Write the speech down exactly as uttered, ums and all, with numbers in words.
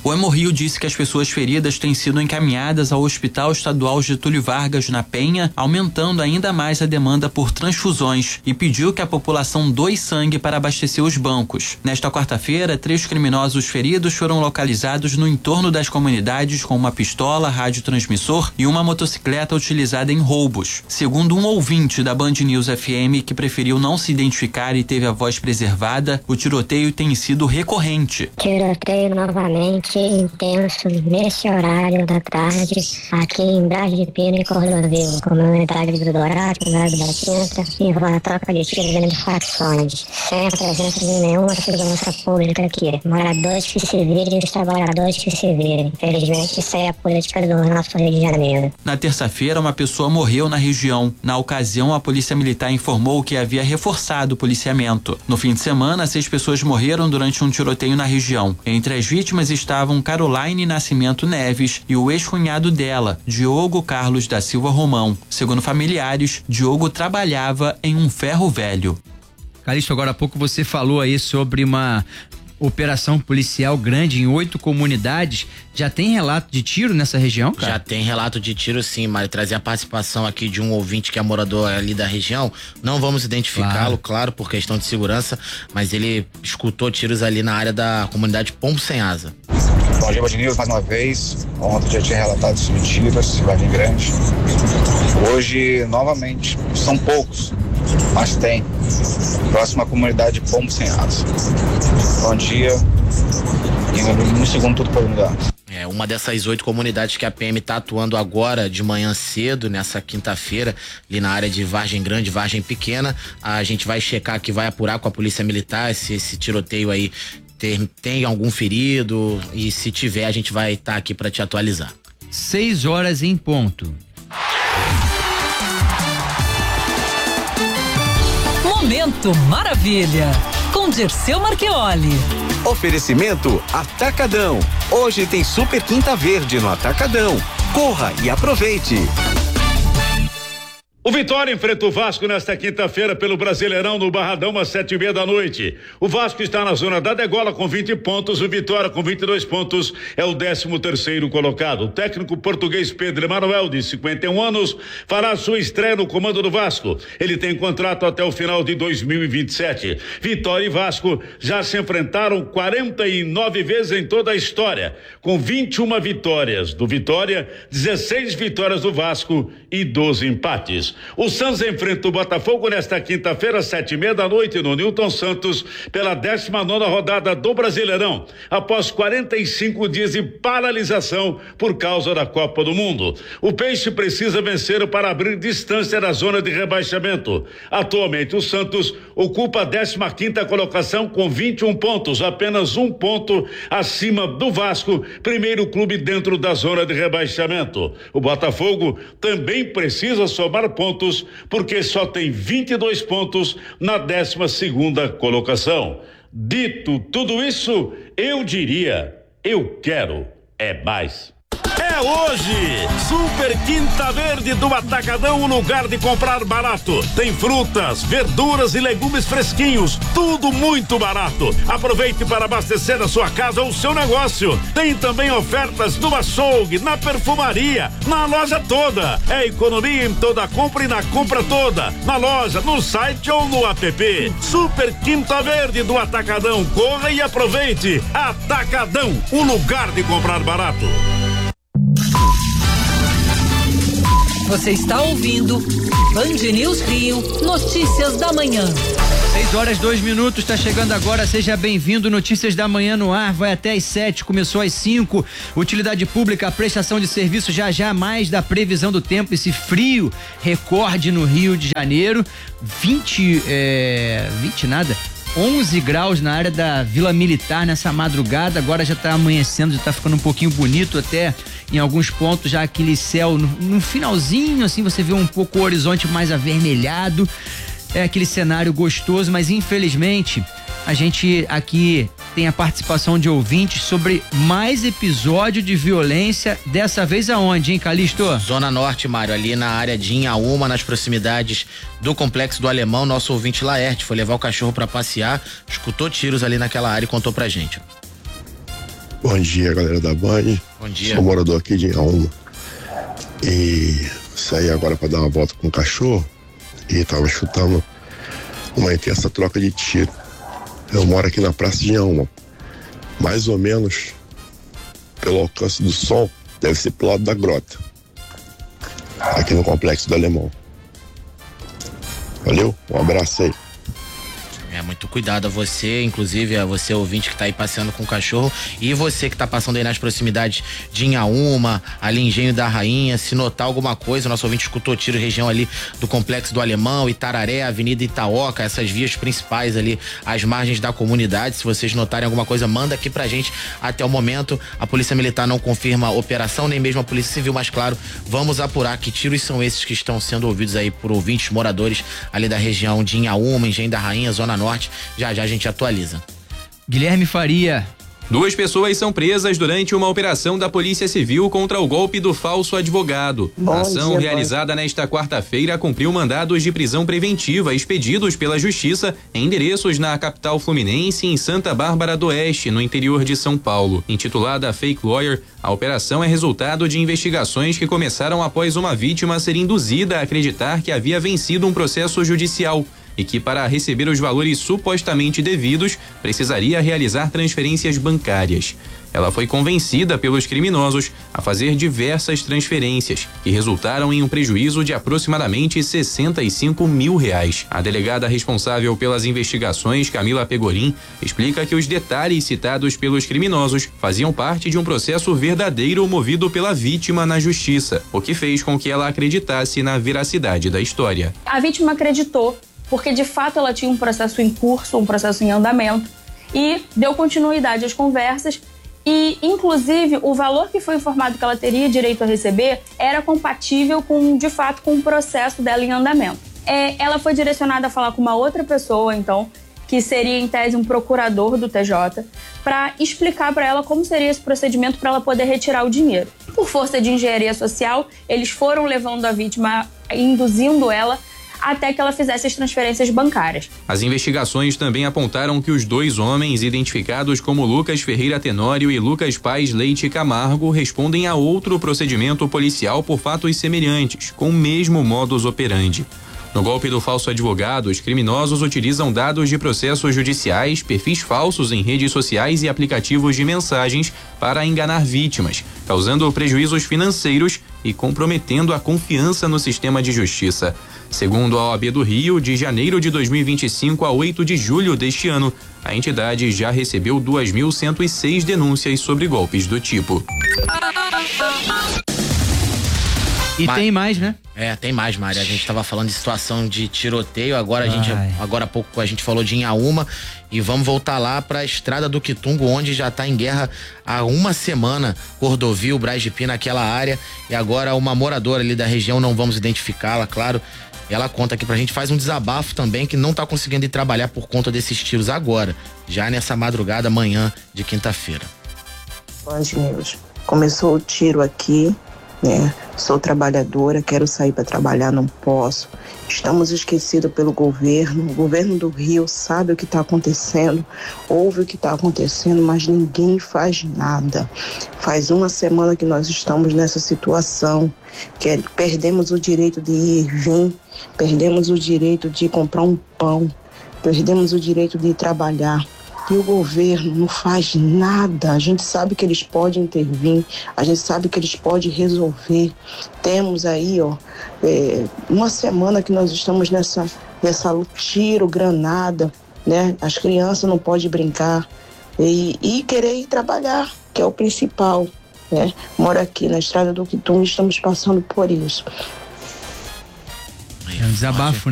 O Hemorrio disse que as pessoas feridas têm sido encaminhadas ao Hospital Estadual Getúlio Vargas na Penha, aumentando ainda mais a demanda por transfusões, e pediu que a população doe sangue para abastecer os bancos. Nesta quarta-feira, três criminosos feridos foram localizados no entorno das comunidades com uma pistola, radiotransmissor e uma motocicleta utilizada em roubos. Segundo um ouvinte da Band News F M que preferiu não se identificar e teve a voz preservada, o tiroteio tem sido recorrente. Tiroteio novamente intenso nesse horário da tarde aqui em Braz de Pina e Cordovil, comunidade do Dourado, comunidade da Quinta, e uma troca de tiros entre facções, sem a presença de nenhuma segurança pública aqui. Moradores que se virem, os trabalhadores que se virem. Infelizmente, isso é a política do nosso Rio de Janeiro. Na terça-feira, uma pessoa morreu na região. Na ocasião, a Polícia Militar informou que havia reforçado o policiamento. No fim de semana, seis pessoas morreram durante um tiroteio na região. Entre as vítimas estavam Caroline Nascimento Neves e o ex-cunhado dela, Diogo Carlos da Silva Romão. Segundo familiares, Diogo trabalhava em um ferro velho. Calixto, agora há pouco você falou aí sobre uma operação policial grande em oito comunidades. Já tem relato de tiro nessa região, cara? Já tem relato de tiro, sim, Mário. Trazer a participação aqui de um ouvinte que é morador ali da região. Não vamos identificá-lo, claro. claro, por questão de segurança, mas ele escutou tiros ali na área da comunidade Pombo Sem Asa. Bom dia, Band News, mais uma vez. Ontem já tinha relatado sobre tiros, Vargem Grande. Hoje, novamente, são poucos, mas tem. Próxima comunidade Pombo Sem Asa. Bom dia. E no segundo tudo pode mudar. É uma dessas oito comunidades que a P M está atuando agora de manhã cedo, nessa quinta-feira, ali na área de Vargem Grande, Vargem Pequena. A gente vai checar aqui, vai apurar com a Polícia Militar se esse tiroteio aí tem, tem algum ferido, e se tiver a gente vai estar tá aqui para te atualizar. Seis horas em ponto. Momento Maravilha, com Dirceu Marchioli. Oferecimento Atacadão. Hoje tem Super Quinta Verde no Atacadão. Corra e aproveite. O Vitória enfrenta o Vasco nesta quinta-feira pelo Brasileirão no Barradão às sete e meia da noite. O Vasco está na zona da degola com vinte pontos, o Vitória com vinte e dois pontos é o décimo terceiro colocado. O técnico português Pedro Emanuel, de cinquenta e um anos, fará sua estreia no comando do Vasco. Ele tem contrato até o final de dois mil e vinte e sete. Vitória e Vasco já se enfrentaram quarenta e nove vezes em toda a história, com vinte e uma vitórias do Vitória, dezesseis vitórias do Vasco e doze empates. O Santos enfrenta o Botafogo nesta quinta-feira, às sete e meia da noite, no Newton Santos, pela décima nona rodada do Brasileirão, após quarenta e cinco dias de paralisação por causa da Copa do Mundo. O Peixe precisa vencer para abrir distância da zona de rebaixamento. Atualmente, o Santos ocupa a décima quinta colocação com vinte e um pontos, apenas um ponto acima do Vasco, primeiro clube dentro da zona de rebaixamento. O Botafogo também precisa somar pontos, porque só tem vinte e dois pontos na décima segunda colocação. Dito tudo isso, eu diria, eu quero é mais. É hoje, Super Quinta Verde do Atacadão, um lugar de comprar barato. Tem frutas, verduras e legumes fresquinhos, tudo muito barato. Aproveite para abastecer a sua casa ou o seu negócio. Tem também ofertas no açougue, na perfumaria, na loja toda. É economia em toda compra e na compra toda. Na loja, no site ou no app. Super Quinta Verde do Atacadão, corra e aproveite. Atacadão, um lugar de comprar barato. Você está ouvindo Band News Rio, notícias da manhã. seis horas, dois minutos, está chegando agora, seja bem-vindo, notícias da manhã no ar, vai até às sete, começou às cinco, utilidade pública, prestação de serviço já já, mais da previsão do tempo, esse frio, recorde no Rio de Janeiro, vinte, é, vinte nada, onze graus na área da Vila Militar nessa madrugada, agora já está amanhecendo, já está ficando um pouquinho bonito até em alguns pontos, já aquele céu no, no finalzinho, assim, você vê um pouco o horizonte mais avermelhado, é aquele cenário gostoso, mas infelizmente a gente aqui tem a participação de ouvintes sobre mais episódio de violência, dessa vez aonde, hein, Calixto? Zona Norte, Mário, ali na área de Inhaúma, nas proximidades do Complexo do Alemão, nosso ouvinte Laerte foi levar o cachorro para passear, escutou tiros ali naquela área e contou pra gente. Bom dia, galera da Band. Bom dia. Sou morador aqui de Inhaúma. E saí agora para dar uma volta com o cachorro e tava escutando uma intensa troca de tiro. Eu moro aqui na Praça de Inhaúma. Mais ou menos, pelo alcance do som, deve ser pro lado da grota. Aqui no Complexo do Alemão. Valeu, um abraço aí. É, muito cuidado a você, inclusive a você ouvinte que tá aí passeando com o cachorro, e você que tá passando aí nas proximidades de Inhaúma, ali em Engenho da Rainha, se notar alguma coisa, o nosso ouvinte escutou tiro, região ali do Complexo do Alemão, Itararé, Avenida Itaoca, essas vias principais ali, às margens da comunidade. Se vocês notarem alguma coisa, manda aqui pra gente. Até o momento, a Polícia Militar não confirma a operação, nem mesmo a Polícia Civil, mas claro, vamos apurar que tiros são esses que estão sendo ouvidos aí por ouvintes moradores ali da região de Inhaúma, Engenho da Rainha, Zona Norte. Já já a gente atualiza. Guilherme Faria. Duas pessoas são presas durante uma operação da Polícia Civil contra o golpe do falso advogado. Bom a ação dia, realizada bom. nesta quarta-feira cumpriu mandados de prisão preventiva expedidos pela Justiça em endereços na capital fluminense e em Santa Bárbara do Oeste, no interior de São Paulo. Intitulada Fake Lawyer, a operação é resultado de investigações que começaram após uma vítima ser induzida a acreditar que havia vencido um processo judicial e que, para receber os valores supostamente devidos, precisaria realizar transferências bancárias. Ela foi convencida pelos criminosos a fazer diversas transferências, que resultaram em um prejuízo de aproximadamente sessenta e cinco mil reais. A delegada responsável pelas investigações, Camila Pegorim, explica que os detalhes citados pelos criminosos faziam parte de um processo verdadeiro movido pela vítima na justiça, o que fez com que ela acreditasse na veracidade da história. A vítima acreditou, porque de fato ela tinha um processo em curso, um processo em andamento, e deu continuidade às conversas e, inclusive, o valor que foi informado que ela teria direito a receber era compatível com, de fato, com o processo dela em andamento. É, ela foi direcionada a falar com uma outra pessoa, então, que seria, em tese, um procurador do T J, para explicar para ela como seria esse procedimento para ela poder retirar o dinheiro. Por força de engenharia social, eles foram levando a vítima, induzindo ela até que ela fizesse as transferências bancárias. As investigações também apontaram que os dois homens, identificados como Lucas Ferreira Tenório e Lucas Paz Leite Camargo, respondem a outro procedimento policial por fatos semelhantes, com o mesmo modus operandi. No golpe do falso advogado, os criminosos utilizam dados de processos judiciais, perfis falsos em redes sociais e aplicativos de mensagens para enganar vítimas, causando prejuízos financeiros e comprometendo a confiança no sistema de justiça. Segundo a O A B do Rio, de janeiro de dois mil e vinte e cinco a oito de julho deste ano, a entidade já recebeu duas mil cento e seis denúncias sobre golpes do tipo. E Ma- tem mais, né? É, tem mais, Mari. A gente tava falando de situação de tiroteio, agora a gente, agora há pouco a gente falou de Inhaúma e vamos voltar lá pra Estrada do Quitungo, onde já tá em guerra há uma semana, Cordovil, Braz de Pina, naquela área, e agora uma moradora ali da região, não vamos identificá-la, claro, ela conta aqui pra gente, faz um desabafo também, que não tá conseguindo ir trabalhar por conta desses tiros agora, já nessa madrugada, manhã de quinta-feira. Band News. Começou o tiro aqui, né? Sou trabalhadora, quero sair para trabalhar, não posso. Estamos esquecidos pelo governo. O governo do Rio sabe o que está acontecendo, ouve o que está acontecendo, mas ninguém faz nada. Faz uma semana que nós estamos nessa situação, que é, perdemos o direito de ir e vir, perdemos o direito de comprar um pão, perdemos o direito de ir trabalhar. E o governo não faz nada. A gente sabe que eles podem intervir, a gente sabe que eles podem resolver. Temos aí, ó, é, uma semana que nós estamos nessa, nessa tiro, granada, né? As crianças não podem brincar e, e querer ir trabalhar, que é o principal, né? Moro aqui na Estrada do Quitungo e estamos passando por isso. É um desabafo, né?